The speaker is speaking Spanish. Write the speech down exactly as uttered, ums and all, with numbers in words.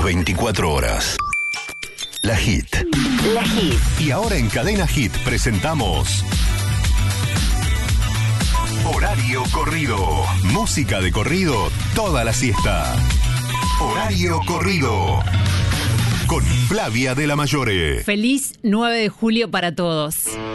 veinticuatro horas. La Hit. La Hit. Y ahora en Cadena Hit presentamos Horario Corrido. Música de corrido toda la siesta. Horario Corrido. Con Flavia de la Mayore. Feliz nueve de julio para todos.